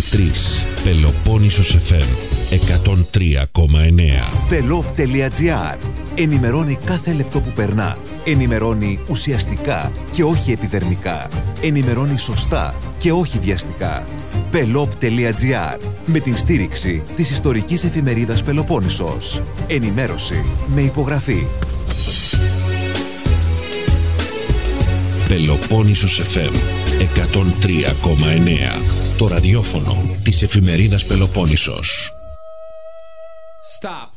Πελοπόννησος FM 103,9. Pelop.gr. Ενημερώνει κάθε λεπτό που περνά. Ενημερώνει ουσιαστικά και όχι επιδερμικά. Ενημερώνει σωστά και όχι βιαστικά. Pelop.gr. Με την στήριξη της ιστορικής εφημερίδας Πελοπόννησος. Ενημέρωση με υπογραφή. Πελοπόννησος FM 103,9. Το ραδιόφωνο της εφημερίδας Πελοπόννησος. Stop.